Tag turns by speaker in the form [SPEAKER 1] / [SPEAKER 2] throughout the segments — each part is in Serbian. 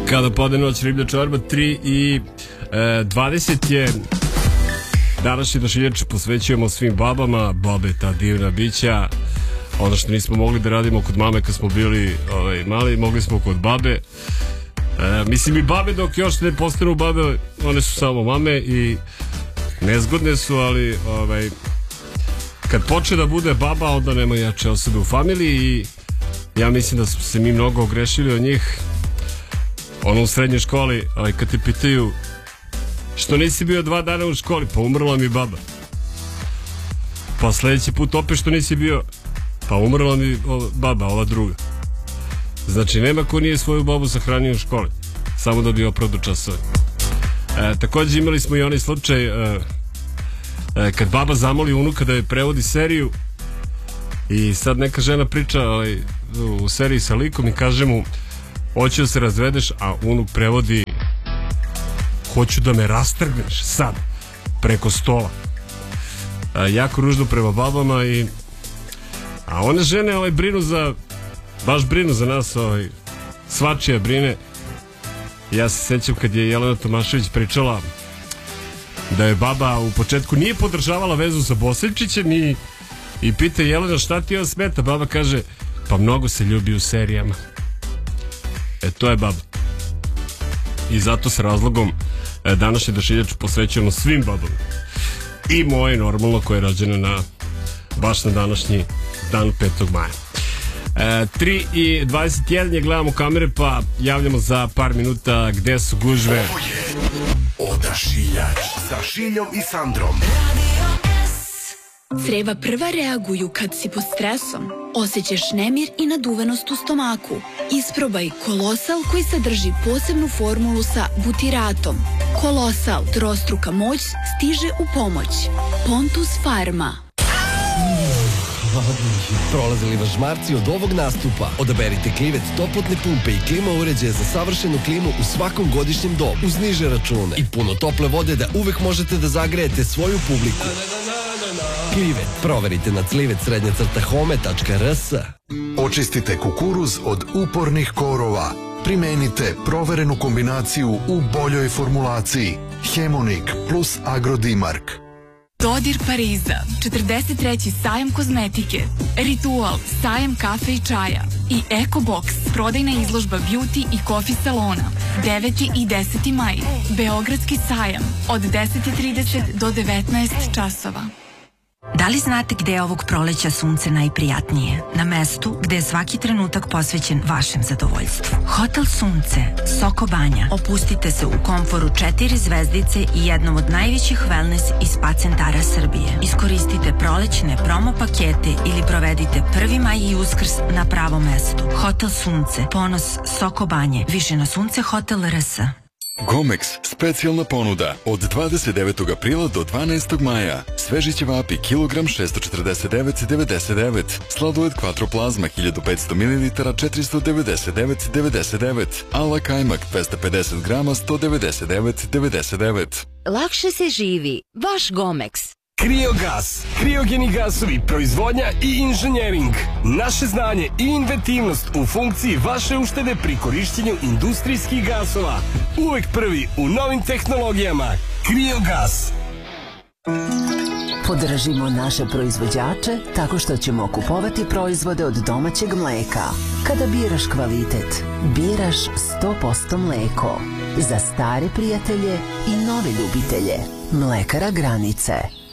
[SPEAKER 1] Kada pade noć, riblja čorba, 3:20 je današnji došiljač, posvećujemo svim babama. Babe, ta divna bića. Ono što nismo mogli da radimo kod mame kad smo bili mali, mogli smo kod babe. Mislim i babe dok još ne postanu babe, one su samo mame i nezgodne su, ali kad počne da bude baba, onda nema jače osobe u familiji i ja mislim da smo se mi mnogo ogrešili od njih. Ono u srednjoj školi, kad te pitaju što nisi bio 2 dana u školi, pa umrla mi baba. Pa sledeći put opet što nisi bio, pa umrla mi baba, ova druga. Znači nema ko nije svoju babu sahranio u školi, samo da bi opravdao časove. Takođe imali smo i onaj slučaj kad baba zamoli unuka da je prevodi seriju i sad neka žena priča u seriji sa likom i kaže mu hoću da se razvedeš, a unuk prevodi hoću da me rastrgneš sad preko stola. Jako ružno prema babama a one žene brinu za nas, svačija brine. Ja se sećam kad je Jelena Tomašević pričala da je baba u početku nije podržavala vezu sa Bosiljčićem i pita Jelena šta ti joj smeta, baba kaže pa mnogo se ljubi u serijama. To je baba. I zato sa razlogom današnji došiljač posvećujemo svim babama. I moje normalno koje je rođeno baš na današnji dan 5. maja. 3:21 je, gledamo kamere pa javljamo za par minuta gde su gužve.
[SPEAKER 2] Ovo je Odašiljač sa Šiljom i Sandrom.
[SPEAKER 3] Creva prva reaguju kad si pod stresom. Osjećaš nemir i naduvenost u stomaku. Isprobaj Kolosal koji sadrži posebnu formulu sa butiratom. Kolosal, trostruka moć, stiže u pomoć. Pontus Farma.
[SPEAKER 4] Prolazili vas žmarci od ovog nastupa? Odaberite Klivet toplotne pumpe i klima uređaje za savršenu klimu u svakom godišnjem dobu uz niže račune i puno tople vode da uvek možete da zagrejete svoju publiku. Klivet. Proverite na clivet_home.rs.
[SPEAKER 2] Očistite kukuruz od upornih korova. Primenite proverenu kombinaciju u boljoj formulaciji. Hemonik plus Agrodimark.
[SPEAKER 3] Dodir Pariza, 43. sajam kozmetike, Ritual, sajam kafe i čaja i Eko Box, prodajna izložba beauty i coffee salona, 9. i 10. maj, Beogradski sajam, od 10:30 do 19 časova.
[SPEAKER 5] Da li znate gde je ovog proleća sunce najprijatnije? Na mestu gde je svaki trenutak posvećen vašem zadovoljstvu. Hotel Sunce, Soko Banja. Opustite se u komforu 4 zvezdice i jednom od najvećih wellness i spa centara Srbije. Iskoristite prolećne promo pakete ili provedite 1. maj i Uskrs na pravom mestu. Hotel Sunce, ponos Soko Banje. Više na Sunce Hotel RS.
[SPEAKER 6] Gomex, specijalna ponuda od 29. aprila do 12. maja. Sveži ćevapi kilogram 649,99. Sladoled Quattro Plazma 1500 ml 499,99. Ala kajmak 250 grama 199,99.
[SPEAKER 7] Lakše se živi. Vaš Gomex.
[SPEAKER 8] Kriogas, kriogeni gasovi, proizvodnja i inženjering. Naše znanje i inventivnost u funkciji vaše uštede pri korišćenju industrijskih gasova. Uvek prvi u novim tehnologijama. Kriogas.
[SPEAKER 9] Podržimo naše proizvođače tako što ćemo kupovati proizvode od domaćeg mleka. Kada biraš kvalitet, biraš 100% mleko. Za stare prijatelje i nove ljubitelje. Mlekara Granice.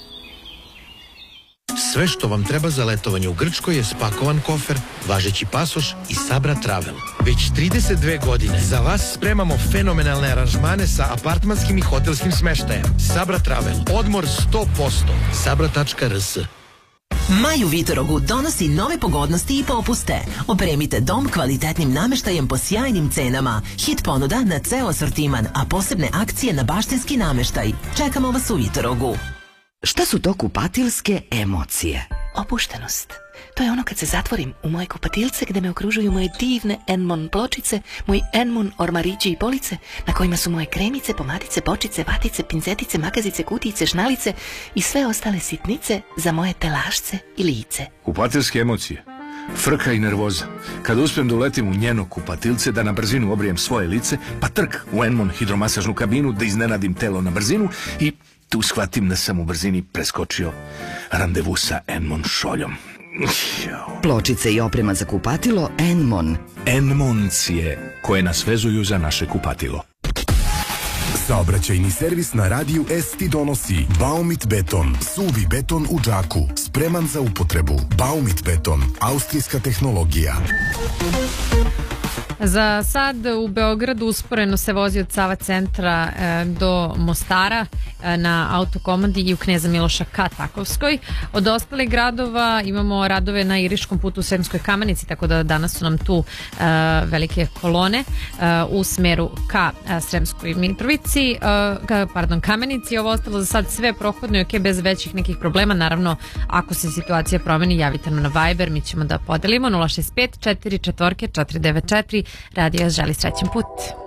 [SPEAKER 10] Sve što vam treba za letovanje u Grčkoj je spakovan kofer, važeći pasoš i Sabra Travel. Već 32 godine za vas spremamo fenomenalne aranžmane sa apartmanskim i hotelskim smeštajem. Sabra Travel. Odmor 100%. Sabra.rs.
[SPEAKER 9] Maj u Vitorogu donosi nove pogodnosti i popuste. Opremite dom kvalitetnim nameštajem po sjajnim cenama. Hit ponuda na ceo asortiman, a posebne akcije na baštinski nameštaj. Čekamo vas u Vitorogu.
[SPEAKER 11] Šta su to kupatilske emocije?
[SPEAKER 12] Opuštenost. To je ono kad se zatvorim u moje kupatilce gde me okružuju moje divne Enmon pločice, moji Enmon ormarići i police na kojima su moje kremice, pomadice, bočice, vatice, pincetice, makazice, kutijice, šnalice i sve ostale sitnice za moje telašce i lice.
[SPEAKER 13] Kupatilske emocije. Frka i nervoza. Kada uspijem da uletim u njeno kupatilce, da na brzinu obrijem svoje lice, pa trk u Enmon hidromasažnu kabinu, da iznenadim telo na brzinu i tu shvatim da sam u brzini preskočio randevu sa Enmon šoljom.
[SPEAKER 11] Pločice i oprema za kupatilo Enmon.
[SPEAKER 13] Enmoncije koje nas vezuju za naše kupatilo.
[SPEAKER 2] Saobraćajni servis na radiju S ti donosi Baumit beton, suvi beton u džaku, spreman za upotrebu. Baumit beton, austrijska tehnologija.
[SPEAKER 14] Za sad u Beogradu usporeno se vozi od Sava centra do Mostara na autokomandi i u Kneza Miloša ka Takovskoj. Od ostalih gradova imamo radove na Iriškom putu u Sremskoj Kamenici, tako da danas su nam tu velike kolone u smeru ka Sremskoj Mitrovici, Kamenici. Ovo ostalo za sad sve prohodno i ok, bez većih nekih problema. Naravno, ako se situacija promeni, javite nam na Viber, mi ćemo da podelimo 065 44 494. Radio želi srećan put.